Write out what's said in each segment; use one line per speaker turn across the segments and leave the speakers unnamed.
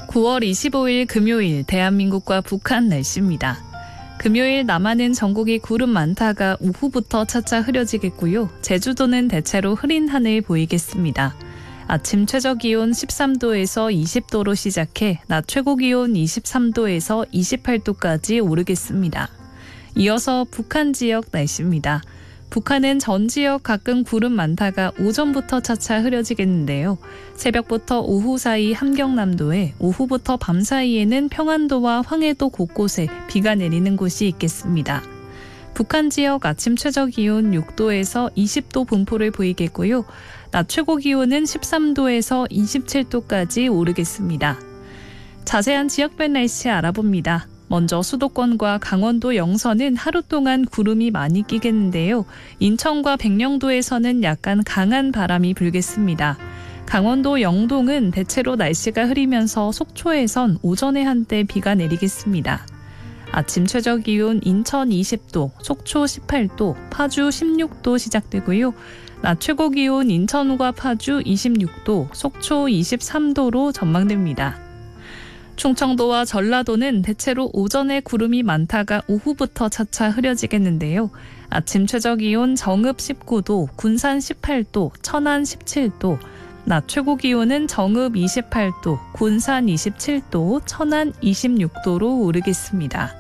9월 25일 금요일 대한민국과 북한 날씨입니다. 금요일 남한은 전국이 구름 많다가 오후부터 차차 흐려지겠고요. 제주도는 대체로 흐린 하늘 보이겠습니다. 아침 최저기온 13도에서 20도로 시작해 낮 최고기온 23도에서 28도까지 오르겠습니다. 이어서 북한 지역 날씨입니다. 북한은 전 지역 가끔 구름 많다가 오전부터 차차 흐려지겠는데요. 새벽부터 오후 사이 함경남도에, 오후부터 밤 사이에는 평안도와 황해도 곳곳에 비가 내리는 곳이 있겠습니다. 북한 지역 아침 최저기온 6도에서 20도 분포를 보이겠고요. 낮 최고기온은 13도에서 27도까지 오르겠습니다. 자세한 지역별 날씨 알아봅니다. 먼저 수도권과 강원도 영서는 하루 동안 구름이 많이 끼겠는데요. 인천과 백령도에서는 약간 강한 바람이 불겠습니다. 강원도 영동은 대체로 날씨가 흐리면서 속초에선 오전에 한때 비가 내리겠습니다. 아침 최저기온 인천 20도, 속초 18도, 파주 16도 시작되고요. 낮 최고기온 인천과 파주 26도, 속초 23도로 전망됩니다. 충청도와 전라도는 대체로 오전에 구름이 많다가 오후부터 차차 흐려지겠는데요. 아침 최저기온 정읍 19도, 군산 18도, 천안 17도, 낮 최고기온은 정읍 28도, 군산 27도, 천안 26도로 오르겠습니다.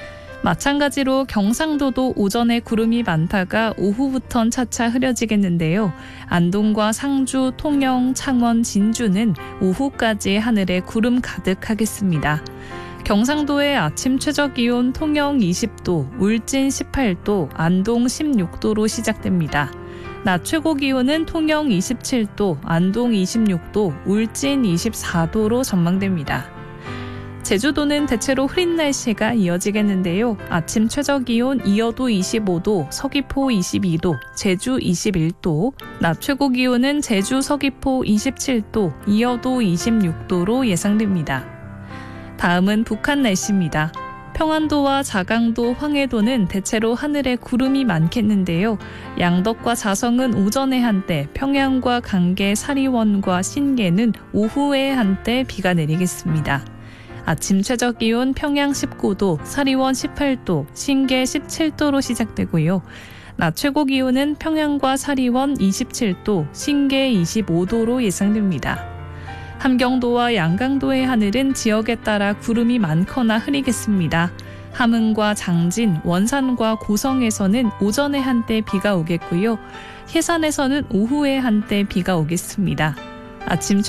마찬가지로 경상도도 오전에 구름이 많다가 오후부턴 차차 흐려지겠는데요. 안동과 상주, 통영, 창원, 진주는 오후까지 하늘에 구름 가득하겠습니다. 경상도의 아침 최저기온 통영 20도, 울진 18도, 안동 16도로 시작됩니다. 낮 최고기온은 통영 27도, 안동 26도, 울진 24도로 전망됩니다. 제주도는 대체로 흐린 날씨가 이어지겠는데요. 아침 최저기온 이어도 25도, 서귀포 22도, 제주 21도, 낮 최고기온은 제주 서귀포 27도, 이어도 26도로 예상됩니다. 다음은 북한 날씨입니다. 평안도와 자강도, 황해도는 대체로 하늘에 구름이 많겠는데요. 양덕과 자성은 오전에 한때, 평양과 강계, 사리원과 신계는 오후에 한때 비가 내리겠습니다. 아침 최저기온 평양 19도, 사리원 18도, 신계 17도로 시작되고요. 낮 최고기온은 평양과 사리원 27도, 신계 25도로 예상됩니다. 함경도와 양강도의 하늘은 지역에 따라 구름이 많거나 흐리겠습니다. 함흥과 장진, 원산과 고성에서는 오전에 한때 비가 오겠고요. 해산에서는 오후에 한때 비가 오겠습니다. 아침